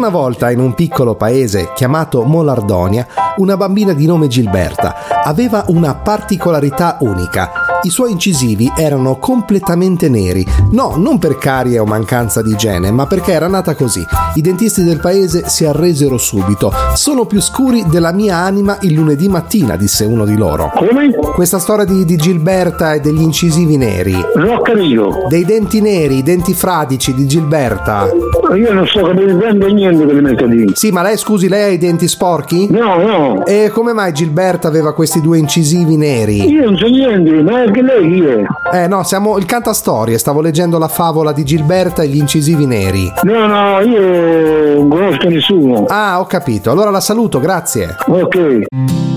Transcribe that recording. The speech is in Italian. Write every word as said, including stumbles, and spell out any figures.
una volta in un piccolo paese chiamato Molardonia, una bambina di nome Gilberta aveva una particolarità unica. I suoi incisivi erano completamente neri. No, non per carie o mancanza di igiene, ma perché era nata così. I dentisti del paese si arresero subito. Sono più scuri della mia anima il lunedì mattina, disse uno di loro. Come? Questa storia di, di Gilberta e degli incisivi neri. Non ho capito. Dei denti neri, i denti fradici di Gilberta. Io non sto capendo niente che li metto lì. Sì, ma lei, scusi, lei ha i denti sporchi? No, no. E come mai Gilberta aveva questi due incisivi neri? Io non so niente, ma anche lei chi è? Eh no, siamo il cantastorie, stavo leggendo la favola di Gilberta e gli incisivi neri. No, no, io non conosco nessuno. Ah, ho capito, allora la saluto, grazie. Ok.